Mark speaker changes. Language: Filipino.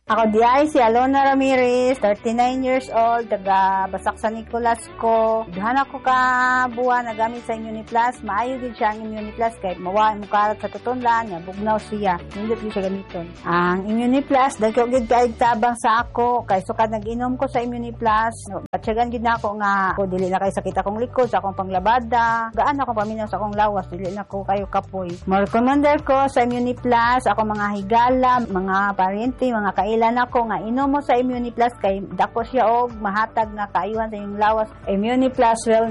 Speaker 1: Ako di ay si Alona Ramirez, 39 years old, taga Basak San Nicolas ko. Dahan ako ka buwan nagamit sa Immuniplus. Maayo din siya ang Immuniplus kahit mawa mo karat sa tutunlan, nga bugnaw siya. Nindot din siya gamiton. Ang Immuniplus, dahil ko gid kaig tabang sa ako, kay sukad nag-inom ko sa Immuniplus. Batsyagan gid na ako nga, ako dili na kay sakit akong likod, sa akong panglabada. Gaan ako paminaw sa akong lawas, dili na ko kayo kapoy. More commander ko sa Immuniplus, ako mga higala, mga paryente, mga kailan ako nga inom mo sa Immuniplus kay dako siya og mahatag nga kaayuhan sa inyong lawas. Immuniplus Wellness